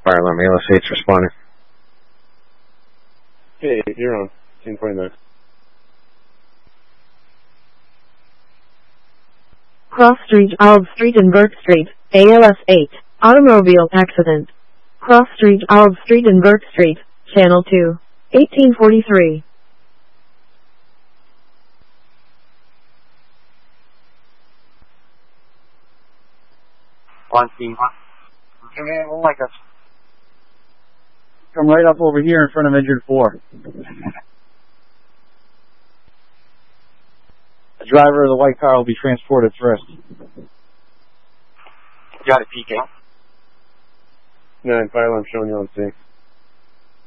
fire alarm, ALS-8 responding. Okay, you're on. 1029. Cross Street, Olive Street and Burke Street, ALS-8, automobile accident. Cross Street, Olive Street and Burke Street, Channel 2, 1843. On scene. Oh my gosh. Come right up over here in front of engine 4. The driver of the white car will be transported first. Got it, PK. 9, fire alarm showing you on scene.